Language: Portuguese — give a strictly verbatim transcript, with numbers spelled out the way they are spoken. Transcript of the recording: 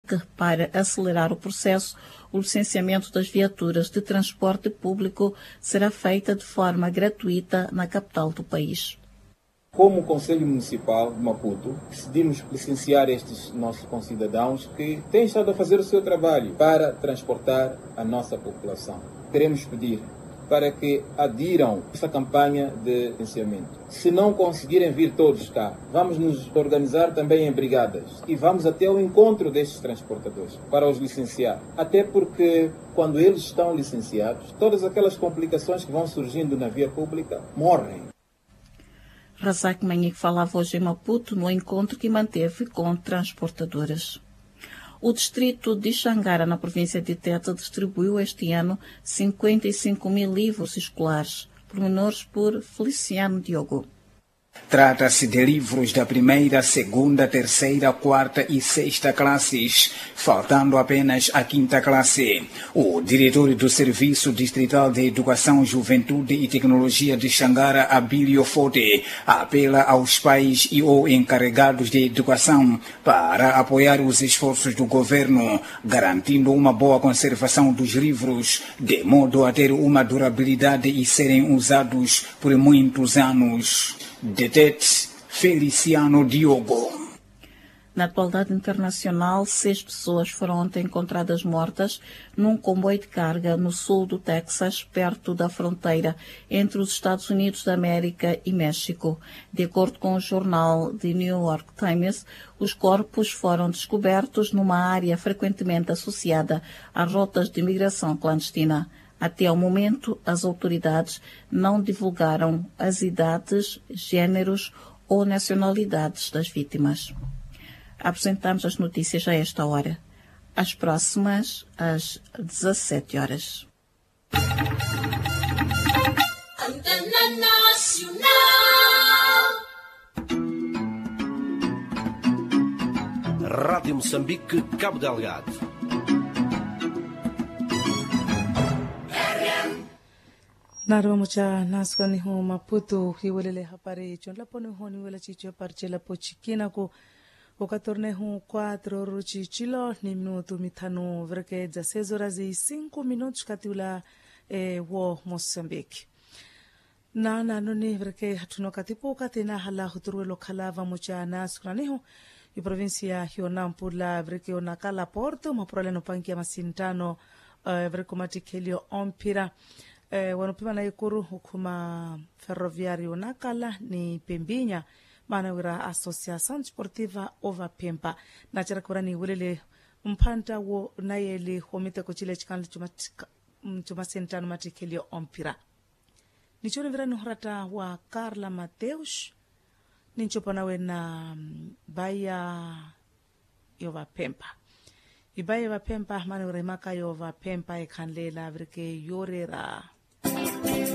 que, para acelerar o processo, o licenciamento das viaturas de transporte público será feita de forma gratuita na capital do país. Como Conselho Municipal de Maputo, decidimos licenciar estes nossos concidadãos que têm estado a fazer o seu trabalho para transportar a nossa população. Queremos pedir para que adiram esta campanha de licenciamento. Se não conseguirem vir todos cá, vamos nos organizar também em brigadas e vamos até o encontro destes transportadores para os licenciar. Até porque, quando eles estão licenciados, todas aquelas complicações que vão surgindo na via pública morrem. Razak Manhique falava hoje em Maputo no encontro que manteve com transportadoras. O distrito de Xangara, na província de Teta, distribuiu este ano cinquenta e cinco mil livros escolares, pormenores por Feliciano Diogo. Trata-se de livros da primeira, segunda, terceira, quarta e sexta classes, faltando apenas a quinta classe. O diretor do Serviço Distrital de Educação, Juventude e Tecnologia de Xangara, Abílio Forte, apela aos pais e ou encarregados de educação para apoiar os esforços do governo, garantindo uma boa conservação dos livros, de modo a ter uma durabilidade e serem usados por muitos anos. Detete Feliciano Diogo. Na atualidade internacional, seis pessoas foram ontem encontradas mortas num comboio de carga no sul do Texas, perto da fronteira entre os Estados Unidos da América e México. De acordo com o jornal The New York Times, os corpos foram descobertos numa área frequentemente associada a rotas de imigração clandestina. Até ao momento, as autoridades não divulgaram as idades, géneros ou nacionalidades das vítimas. Apresentamos as notícias a esta hora. As próximas, às dezassete horas. Antena Nacional. Rádio Moçambique, Cabo Delgado. Narwa mucha naskani ho Maputo hiwelele hapare chon lapone ho ni wela chicho parchela pochikina ko okatorne ho quatro ruchichilo ni minuto mitano vreke za seis horas e cinco minutos katiula e wo Moçambique. Na na noni vreke hatuno katipo katina hala huturwelo khalava mucha naskani ho i provincia Hionampula vreke onakala Porto maprole no pankia masintano uh, vreke matikelio ompira. E, wanopima na ikuru hukuma ferroviario nakala ni Pembinya maana wira Associação Desportiva Ova Pemba na chara kurani welele mpanta wo na yele homite ko chile chikandi chuma chuma sentano matikelio ompira nichone vira nuhrata wa Carla Mateus ninchopa nawe na Baya Ova Pemba Ibaya Ova Pemba maana wira maka Ova Pemba ekanlela vrike yorera